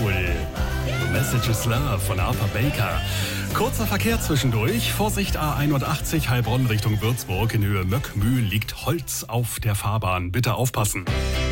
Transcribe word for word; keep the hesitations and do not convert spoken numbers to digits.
Soul. The Message is Love von Arthur Baker. Kurzer Verkehr zwischendurch. Vorsicht A einundachtzig Heilbronn Richtung Würzburg. In Höhe Möckmühl liegt Holz auf der Fahrbahn. Bitte aufpassen.